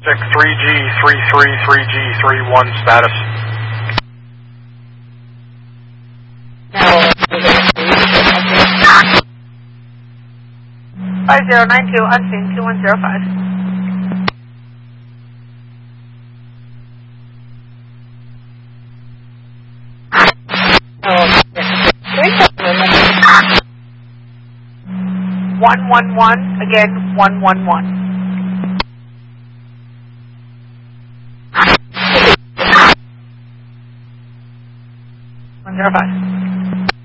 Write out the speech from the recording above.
3G33, 3G31 status. Now, 5092, unseen, 2105. Oh, 111, again, 111. 105.